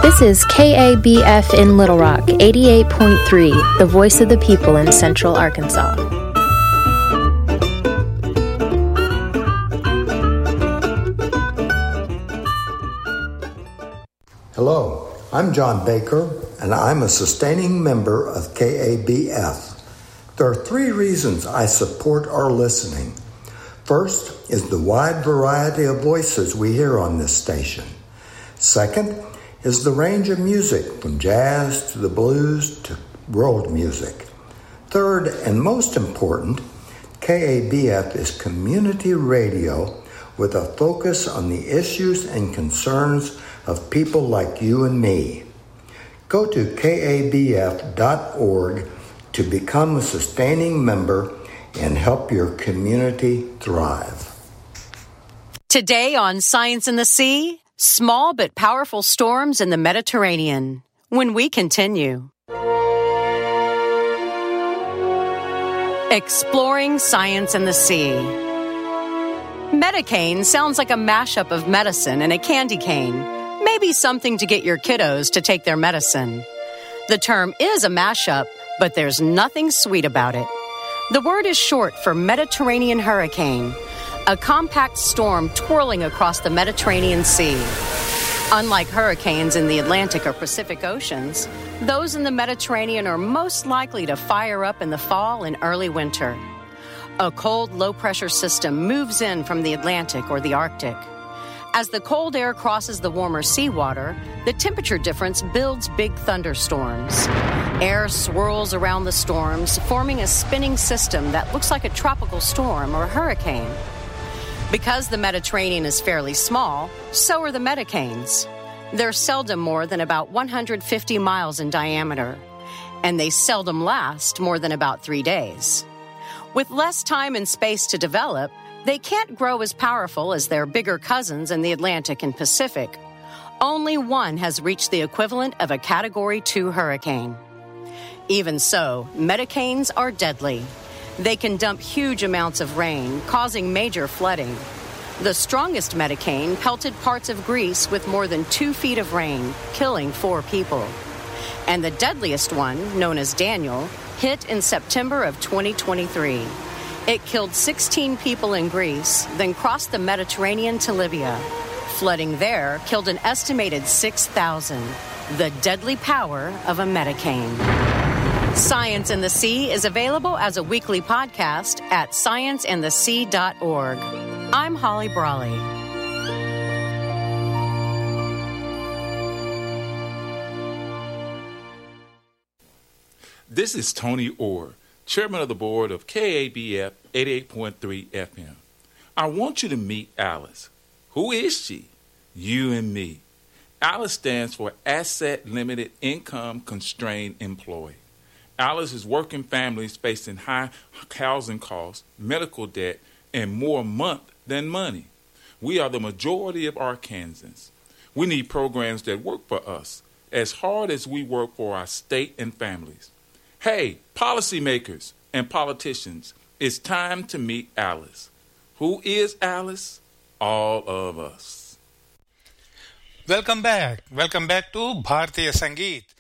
This is KABF in Little Rock, 88.3, the voice of the people in Central Arkansas. Hello, I'm John Baker, and I'm a sustaining member of KABF. There are three reasons I support our listening. First is the wide variety of voices we hear on this station. Second is the range of music from jazz to the blues to world music. Third, and most important, KABF is community radio with a focus on the issues and concerns of people like you and me. Go to kabf.org to become a sustaining member and help your community thrive. Today on Science in the Sea, small but powerful storms in the Mediterranean. When we continue. Exploring Science in the Sea. Metacane sounds like a mashup of medicine and a candy cane. Maybe something to get your kiddos to take their medicine. The term is a mashup, but there's nothing sweet about it. The word is short for Mediterranean hurricane, a compact storm twirling across the Mediterranean Sea. Unlike hurricanes in the Atlantic or Pacific Oceans, those in the Mediterranean are most likely to fire up in the fall and early winter. A cold, low-pressure system moves in from the Atlantic or the Arctic. As the cold air crosses the warmer seawater, the temperature difference builds big thunderstorms. Air swirls around the storms, forming a spinning system that looks like a tropical storm or hurricane. Because the Mediterranean is fairly small, so are the metacanes. They're seldom more than about 150 miles in diameter, and they seldom last more than about 3 days. With less time and space to develop, they can't grow as powerful as their bigger cousins in the Atlantic and Pacific. Only one has reached the equivalent of a Category 2 hurricane. Even so, metacanes are deadly. They can dump huge amounts of rain, causing major flooding. The strongest metacane pelted parts of Greece with more than 2 feet of rain, killing 4 people. And the deadliest one, known as Daniel, hit in September of 2023. It killed 16 people in Greece, then crossed the Mediterranean to Libya. Flooding there killed an estimated 6,000. The deadly power of a metacane. Science in the Sea is available as a weekly podcast at scienceinthesea.org. I'm Holly Brawley. This is Tony Orr, Chairman of the Board of KABF 88.3 FM. I want you to meet Alice. Who is she? You and me. Alice stands for Asset Limited Income Constrained Employee. Alice is working families facing high housing costs, medical debt, and more month than money. We are the majority of Arkansans. We need programs that work for us as hard as we work for our state and families. Hey, policymakers and politicians, it's time to meet Alice. Who is Alice? All of us. Welcome back. Welcome back to Bhartiya Sangeet.